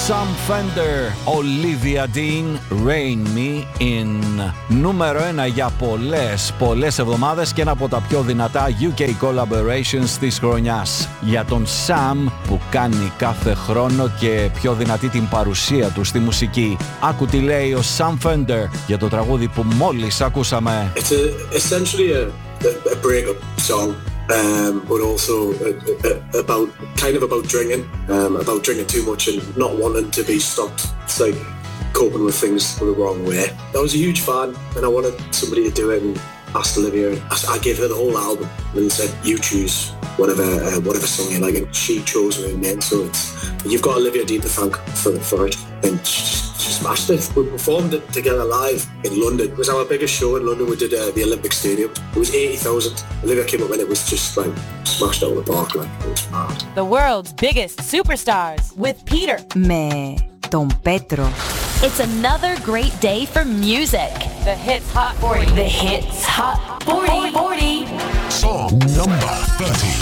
Sam Fender, Olivia Dean, Rain Me In. Νούμερο 1 για πολλές εβδομάδες και ένα από τα πιο δυνατά UK collaborations της χρονιάς. Για τον Sam που κάνει κάθε χρόνο και πιο δυνατή την παρουσία του στη μουσική. Άκου τι λέει ο Sam Fender για το τραγούδι που μόλις ακούσαμε. It's essentially a breakup song. But also about drinking too much and not wanting to be stopped. It's like coping with things the wrong way. I was a huge fan and I wanted somebody to do it and asked Olivia. I gave her the whole album and said, you choose whatever song you like, and she chose her name. So you've got Olivia Dean to thank for it, and she smashed it. We performed it together live in London. It was our biggest show in London. We did the Olympic Stadium. It was 80,000. Olivia came up and it was just like smashed out of the park. Like, it was mad. The world's biggest superstars with Peter. Με τον Πέτρο. It's another great day for music. The Hits Hot 40. The Hits Hot 40.